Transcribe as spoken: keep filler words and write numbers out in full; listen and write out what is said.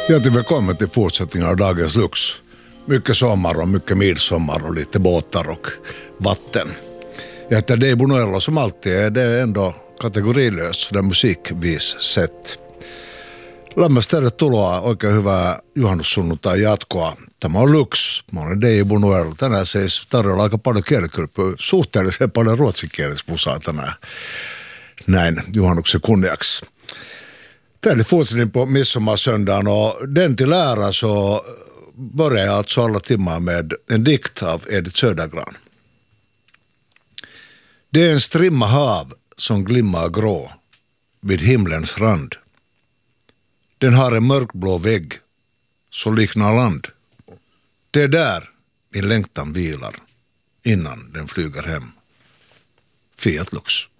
Hjärtligt välkommen till fortsättningen av dagens Lux. Mycket sommar och mycket midsommar och lite båtar och vatten. Jag heter Dave Bonuello, som alltid är det ändå kategorilöst sådär musikvis sett. Lämmästä tuloa oikein hyvää juhannussunnuntai jatkoa. Tämä on Lux. Mä olen Dave Bonuello. Tänään siis tarjolla aika paljon kielikylpyä, suhteellisen paljon ruotsinkielistä musaa tänään näin juhannuksen kunniaksi. Tällä fortsättning på midsommarsöndagen och den till ära så börjar jag alltså alla timmar med en dikt av Edith Södergran. Det är en strimma hav som glimmar grå vid himlens rand. Den har en mörkblå vägg så liknar land. Det är där min längtan vilar innan den flyger hem. Fiat Lux.